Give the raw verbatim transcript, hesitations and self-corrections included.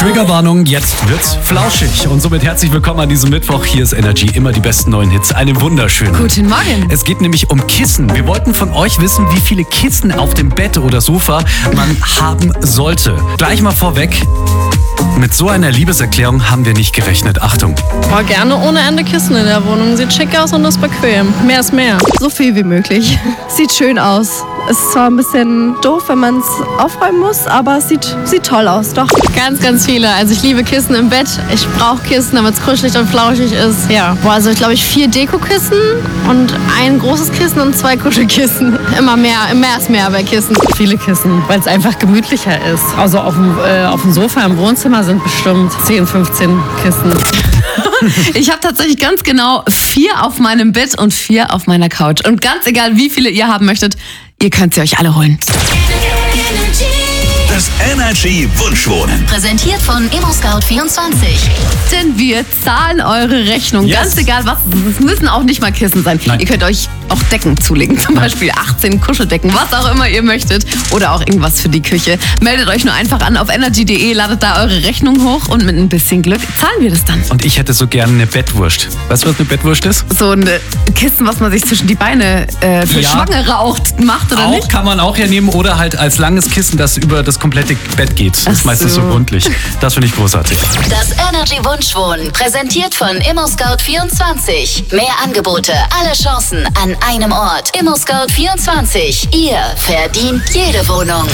Triggerwarnung, jetzt wird's flauschig. Und somit herzlich willkommen an diesem Mittwoch. Hier ist Energy, immer die besten neuen Hits. Einen wunderschönen Guten Morgen. Es geht nämlich um Kissen. Wir wollten von euch wissen, wie viele Kissen auf dem Bett oder Sofa man haben sollte. Gleich mal vorweg, mit so einer Liebeserklärung haben wir nicht gerechnet. Achtung. Oh, gerne ohne Ende Kissen in der Wohnung. Sieht schick aus und ist bequem. Mehr ist mehr. So viel wie möglich. Sieht schön aus. Ist zwar ein bisschen doof, wenn man es aufräumen muss, aber es sieht, sieht toll aus, doch. Ganz, ganz viele. Also ich liebe Kissen im Bett. Ich brauche Kissen, damit es kuschelig und flauschig ist. Ja. Boah, also ich glaube ich vier Dekokissen und ein großes Kissen und zwei Kuschelkissen. Immer mehr, mehr ist mehr bei Kissen. Viele Kissen, weil es einfach gemütlicher ist. Also auf dem, äh, auf dem Sofa im Wohnzimmer sind bestimmt zehn, fünfzehn Kissen. Ich habe tatsächlich ganz genau vier auf meinem Bett und vier auf meiner Couch. Und ganz egal, wie viele ihr haben möchtet, ihr könnt sie euch alle holen. Das Energy Wunschwohnen. Präsentiert von ImmoScout vierundzwanzig. Denn wir zahlen eure Rechnung. Yes. Ganz egal was. Es müssen auch nicht mal Kissen sein. Nein. Ihr könnt euch auch Decken zulegen. Zum Beispiel achtzehn Kuscheldecken, was auch immer ihr möchtet. Oder auch irgendwas für die Küche. Meldet euch nur einfach an auf energy punkt de, ladet da eure Rechnung hoch und mit ein bisschen Glück zahlen wir das dann. Und ich hätte so gerne eine Bettwurst. Weißt du, was eine Bettwurst ist? So ein Kissen, was man sich zwischen die Beine äh, für Ja. Schwangere auch macht, oder Auch nicht? kann man auch hernehmen oder halt als langes Kissen, das über das komplette Bett geht. Das ist Ach meistens so so. rundlich. Das finde ich großartig. Das Energy Wunschwohnen. Präsentiert von ImmoScout vierundzwanzig. Mehr Angebote, alle Chancen an einem Ort. ImmoScout vierundzwanzig. Ihr verdient jede Wohnung.